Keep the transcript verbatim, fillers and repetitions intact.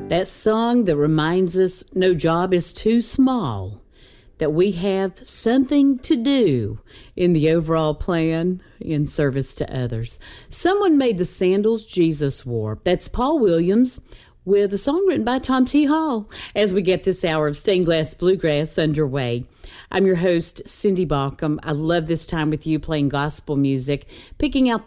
That song that reminds us no job is too small, that we have something to do in the overall plan in service to others. Someone made the sandals Jesus wore. That's Paul Williams with a song written by Tom T. Hall as we get this hour of Stained Glass Bluegrass underway. I'm your host, Cindy Baucom. I love this time with you playing gospel music, picking out